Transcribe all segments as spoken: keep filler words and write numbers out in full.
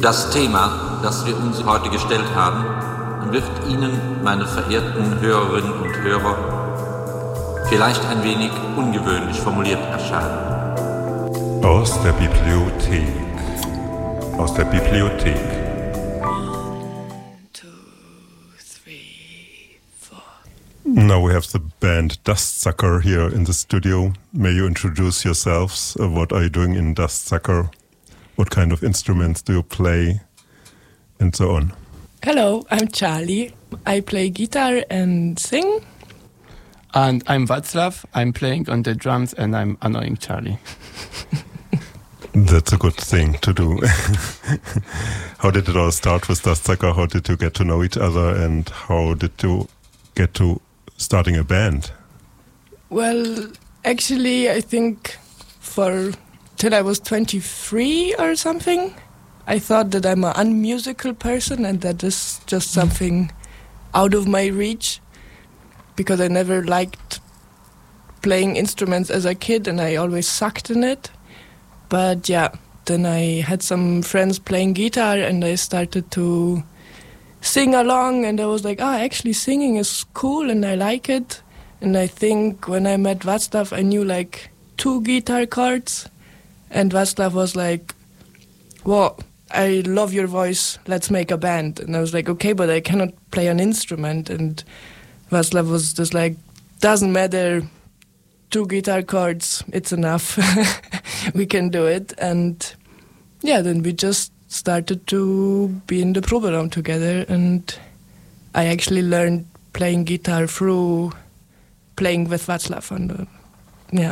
Das Thema, das wir uns heute gestellt haben, wird Ihnen, meine verehrten Hörerinnen und Hörer, vielleicht ein wenig ungewöhnlich formuliert erscheinen. Aus der Bibliothek. Aus der Bibliothek. Now we have the band Dustsucker here in the studio. May you introduce yourselves? Uh, what are you doing in Dustsucker? What kind of instruments do you play? And so on. Hello, I'm Charlie. I play guitar and sing. And I'm Václav. I'm playing on the drums and I'm annoying Charlie. That's a good thing to do. How did it all start with Dustsucker? How did you get to know each other and how did you get to starting a band? Well, actually, I think for till I was twenty-three or something, I thought that I'm an unmusical person and that is just something out of my reach because I never liked playing instruments as a kid and I always sucked in it. But yeah, then I had some friends playing guitar and I started to sing along and I was like, ah, actually singing is cool and I like it. And I think when I met Václav, I knew like two guitar chords and Václav was like, well, I love your voice, let's make a band. And I was like, okay, but I cannot play an instrument. And Václav was just like, doesn't matter, two guitar chords, it's enough. We can do it. And yeah, then we just started to be in the Proberaum together and I actually learned playing guitar through playing with Václav. And, uh, yeah.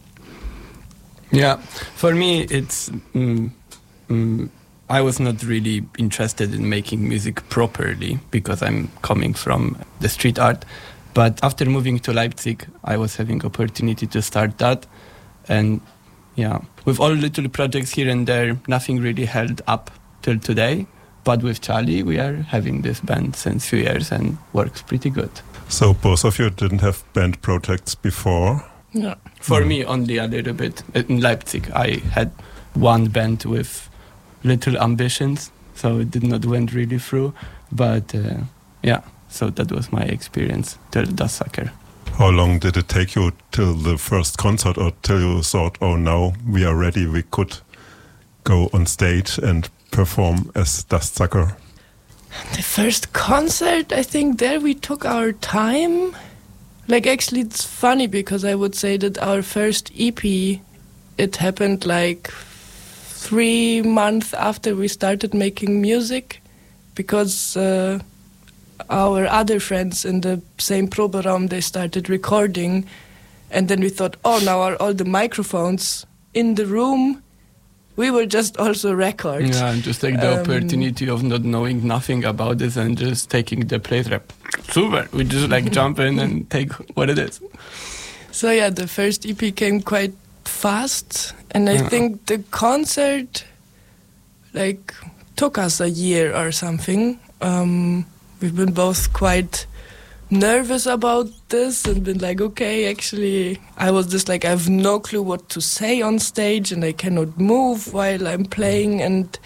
Yeah, for me it's... Mm, mm, I was not really interested in making music properly because I'm coming from the street art. But after moving to Leipzig, I was having opportunity to start that. And yeah, with all little projects here and there, nothing really held up till today. But with Charlie, we are having this band since few years and works pretty good. So both of you didn't have band projects before? Yeah. For mm. me, only a little bit. In Leipzig, I had one band with little ambitions, so it did not went really through. But uh, yeah, so that was my experience till Dustsucker. How long did it take you till the first concert or till you thought, oh, now we are ready, we could go on stage and perform as Dustsucker? The first concert, I think there we took our time. Like actually it's funny because I would say that our first E P, it happened like three months after we started making music because uh, our other friends in the same Proberaum, they started recording and then we thought, oh, now are all the microphones in the room, we will just also record. Yeah, and just take the um, opportunity of not knowing nothing about this and just taking the place rep. Super, we just like jump in and take what it is. So yeah, the first E P came quite fast and I yeah. think the concert like took us a year or something. Um, we've been both quite nervous about this and been like, okay, actually I was just like, I have no clue what to say on stage and I cannot move while I'm playing and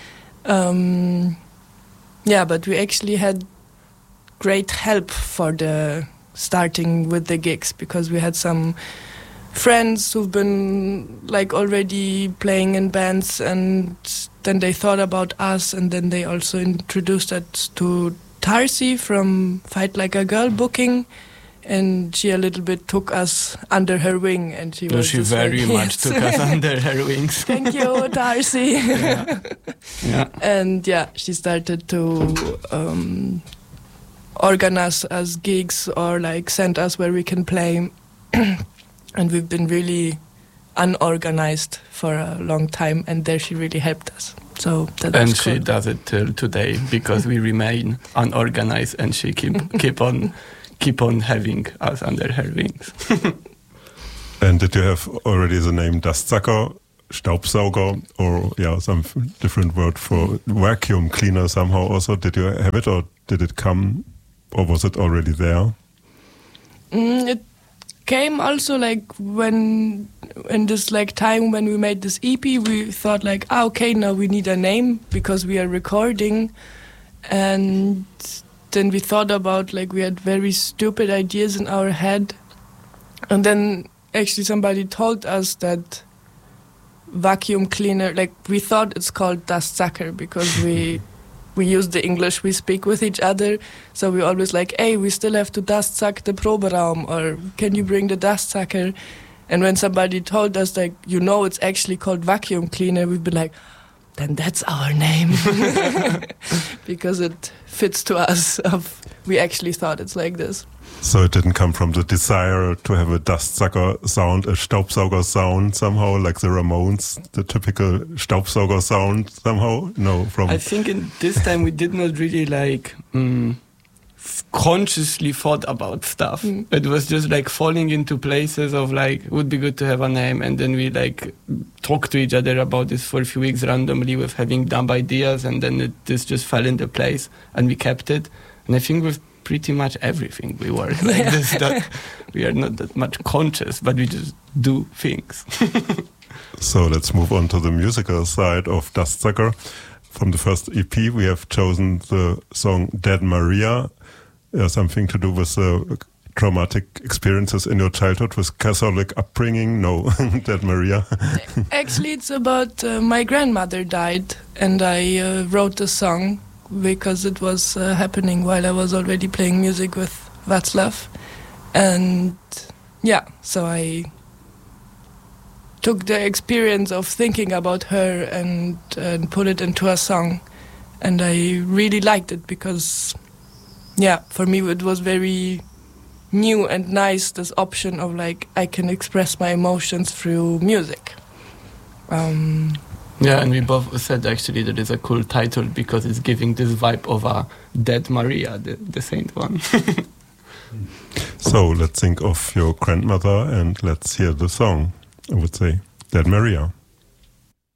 um, yeah, but we actually had great help for the starting with the gigs because we had some friends who've been like already playing in bands and then they thought about us and then they also introduced us to Tarsi from Fight Like a Girl booking and she a little bit took us under her wing and she no, was she just very like, much yes. took us under her wings. Thank you, Tarsi. Yeah. Yeah. And yeah, she started to um, organize us gigs or like send us where we can play. And we've been really unorganized for a long time and there she really helped us. So that and was she cool. does it till today because we remain unorganized and she keep keep on keep on having us under her wings. And did you have already the name Dustsucker, Staubsauger, or yeah, some different word for vacuum cleaner somehow also? Did you have it or did it come or was it already there? Mm, it came also like when in this like time when we made this E P, we thought like, ah, okay, now we need a name because we are recording, and then we thought about like we had very stupid ideas in our head, and then actually somebody told us that vacuum cleaner, like we thought it's called Dustsucker because we we use the English we speak with each other, so we always like, hey, we still have to dust suck the Proberaum, or can you bring the Dustsucker? And when somebody told us like, you know, it's actually called vacuum cleaner, we'd be like, then that's our name because it fits to us. Of we actually thought it's like this. So it didn't come from the desire to have a Dustsucker sound, a Staubsauger sound somehow, like the Ramones, the typical Staubsauger sound somehow? No, from... I think in this time we did not really like um, consciously thought about stuff. Mm. It was just like falling into places of like, would be good to have a name, and then we like talked to each other about this for a few weeks randomly with having dumb ideas, and then it, this just fell into place and we kept it. And I think with pretty much everything we work like yeah. this, that we are not that much conscious, but we just do things. So let's move on to the musical side of Dustsucker. From the first E P, we have chosen the song Dead Maria, uh, something to do with the uh, traumatic experiences in your childhood with Catholic upbringing. No, Dead Maria. Actually, it's about uh, my grandmother died, and I uh, wrote the song because it was uh, happening while I was already playing music with Václav. And yeah, so I took the experience of thinking about her and, and put it into a song. And I really liked it because, yeah, for me it was very new and nice, this option of like, I can express my emotions through music. Um, Yeah, and we both said actually that it's a cool title because it's giving this vibe of a Dead Maria, the, the saint one. So let's think of your grandmother and let's hear the song, I would say, Dead Maria.